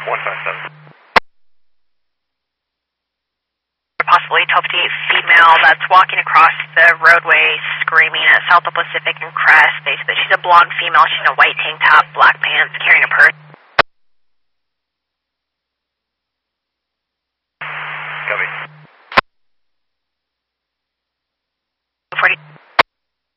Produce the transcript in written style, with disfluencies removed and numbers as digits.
157. Possibly 12 to 8 female that's walking across the roadway screaming at South Pacific and Crest. They said that she's a blonde female. She's in a white tank top, black pants, carrying a purse.